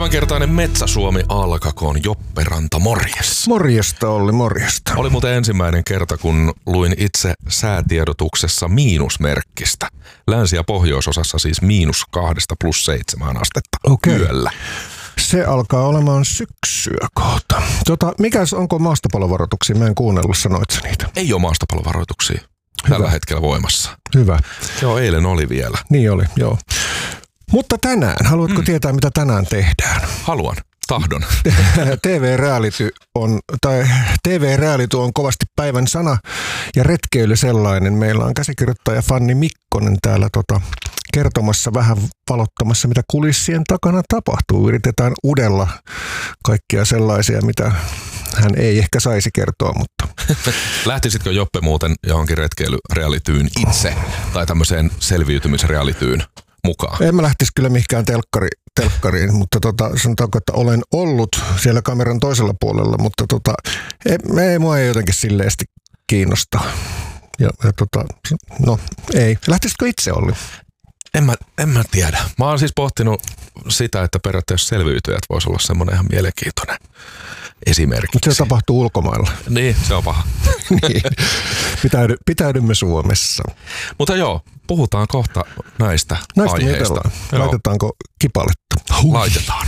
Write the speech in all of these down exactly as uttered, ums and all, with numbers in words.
Tämänkertainen Metsä Suomi alkakoon. Joppe Ranta, morjes. Morjesta Olli, morjesta. Oli muuten ensimmäinen kerta, kun luin itse säätiedotuksessa miinusmerkkistä. Länsi- ja pohjoisosassa siis miinus kahdesta plus seitsemään astetta Okei. yöllä. Se alkaa olemaan syksyä kohta. Tota, mikäs, onko maastopalovaroituksia? Mä en kuunnellut, sanoit sä niitä? Ei ole maastopalovaroituksia tällä hetkellä voimassa. Hyvä. Joo, eilen oli vielä. Niin oli, joo. Mutta tänään, haluatko mm. tietää, mitä tänään tehdään? Haluan. Tahdon. T V-reality on, tai T V-reality on kovasti päivän sana ja retkeily sellainen. Meillä on käsikirjoittaja Fanni Mikkonen täällä tota, kertomassa, vähän valottamassa, mitä kulissien takana tapahtuu. Yritetään udella kaikkia sellaisia, mitä hän ei ehkä saisi kertoa, mutta... Lähtisitkö Joppe muuten johonkin retkeilyrealityyn itse tai tämmöiseen selviytymisrealityyn mukaan? En mä lähtisi kyllä mihinkään telkkari, telkkariin, mutta tota, sanotaanko, että olen ollut siellä kameran toisella puolella, mutta tota, ei, ei, mua ei jotenkin silleesti kiinnosta. Ja, ja tota, no ei. Lähtisitkö itse, Olli? En mä, en mä tiedä. Mä oon siis pohtinut sitä, että periaatteessa selviytyjät voisi olla semmoinen ihan mielenkiintoinen esimerkki. Mutta se tapahtuu ulkomailla. Niin, se on paha. Niin. Pitäydy, pitäydymme Suomessa. Mutta joo, puhutaan kohta näistä, näistä aiheista. Laitetaanko kipaletta? Huh. Laitetaan.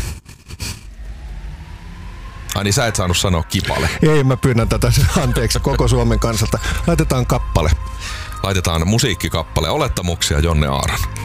Ai niin, sä et saanut sanoa kipale. Ei, mä pyydän tätä anteeksi koko Suomen kansalta. Laitetaan kappale. Laitetaan musiikkikappale. Olettamuksia Jonne Aaron.